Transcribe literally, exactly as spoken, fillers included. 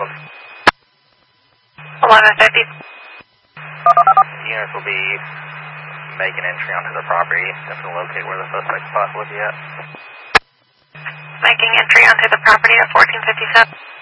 close. eleven fifty. Units will be making entry onto the property. Have to locate where the suspect's possibly be at. Making entry onto the property at fourteen fifty-seven.